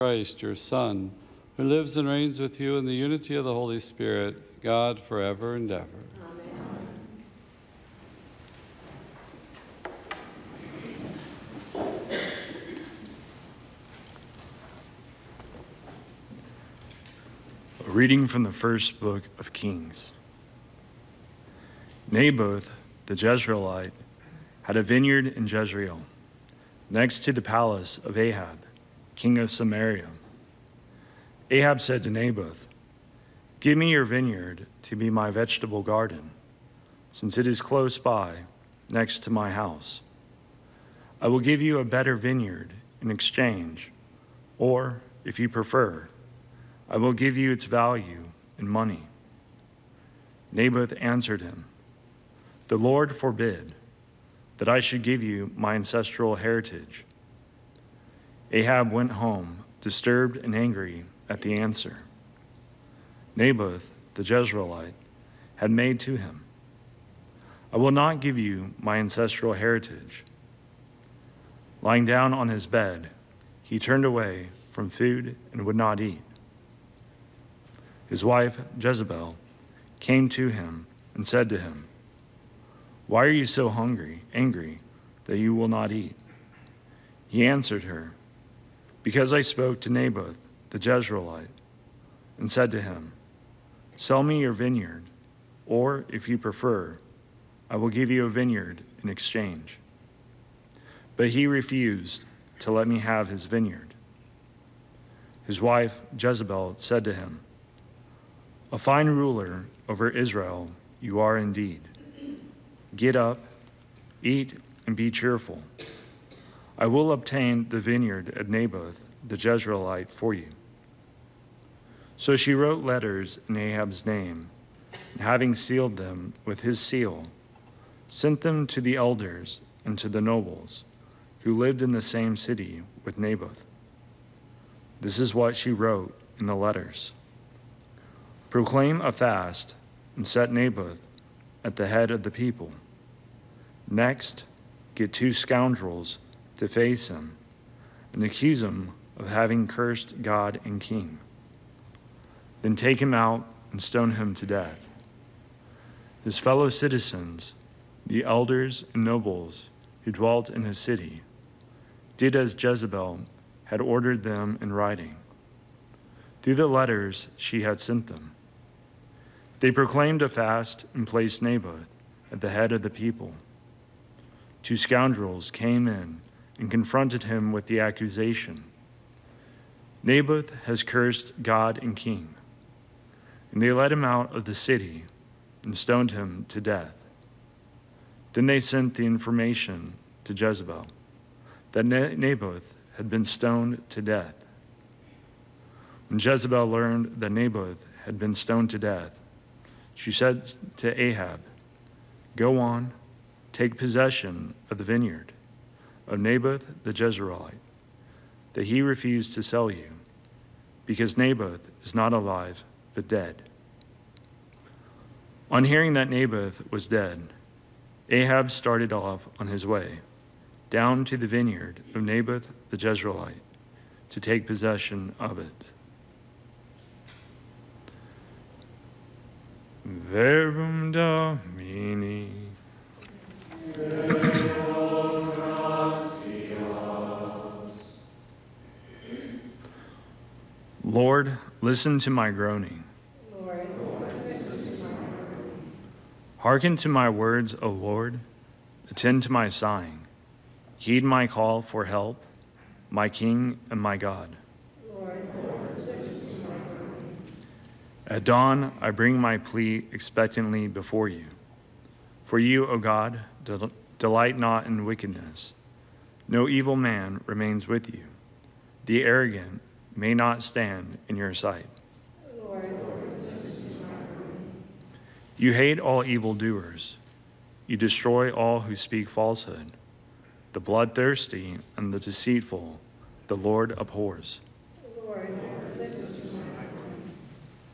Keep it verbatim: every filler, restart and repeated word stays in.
Christ, your Son, who lives and reigns with you in the unity of the Holy Spirit, God, forever and ever. A reading from the first book of Kings. Naboth, the Jezreelite, had a vineyard in Jezreel, next to the palace of Ahab, king of Samaria. Ahab said to Naboth, "Give me your vineyard to be my vegetable garden, since it is close by, next to my house. I will give you a better vineyard in exchange, or, if you prefer, I will give you its value in money." Naboth answered him, "The Lord forbid that I should give you my ancestral heritage." Ahab went home, disturbed and angry at the answer Naboth, the Jezreelite, had made to him. "I will not give you my ancestral heritage." Lying down on his bed, he turned away from food and would not eat. His wife, Jezebel, came to him and said to him, "Why are you so hungry, angry, that you will not eat?" He answered her, "Because I spoke to Naboth, the Jezreelite, and said to him, 'Sell me your vineyard, or, if you prefer, I will give you a vineyard in exchange.' But he refused to let me have his vineyard." His wife, Jezebel, said to him, "A fine ruler over Israel you are indeed. Get up, eat, and be cheerful. I will obtain the vineyard of Naboth the Jezreelite for you." So she wrote letters in Ahab's name, and having sealed them with his seal, sent them to the elders and to the nobles who lived in the same city with Naboth. This is what she wrote in the letters: "Proclaim a fast and set Naboth at the head of the people. Next, get two scoundrels to face him and accuse him of having cursed God and king. Then take him out and stone him to death. His fellow citizens, the elders and nobles who dwelt in his city, did as Jezebel had ordered them in writing, through the letters she had sent them. They proclaimed a fast and placed Naboth at the head of the people. Two scoundrels came in and confronted him with the accusation, 'Naboth has cursed God and king.' And they led him out of the city and stoned him to death. Then they sent the information to Jezebel that Naboth had been stoned to death. When Jezebel learned that Naboth had been stoned to death, she said to Ahab, 'Go on, take possession of the vineyard of Naboth the Jezreelite, that he refused to sell you, because Naboth is not alive but dead.' On hearing that Naboth was dead, Ahab started off on his way, down to the vineyard of Naboth the Jezreelite, to take possession of it." Verbum Domini. Lord, listen to my groaning. Lord, listen to my groaning. Hearken to my words, O Lord. Attend to my sighing. Heed my call for help, my King and my God. Lord, Lord, listen to my groaning. At dawn, I bring my plea expectantly before you. For you, O God, del- delight not in wickedness. No evil man remains with you. The arrogant may not stand in your sight. Lord, Lord, listen to my groaning. You hate all evildoers. You destroy all who speak falsehood. The bloodthirsty and the deceitful, the Lord abhors. Lord,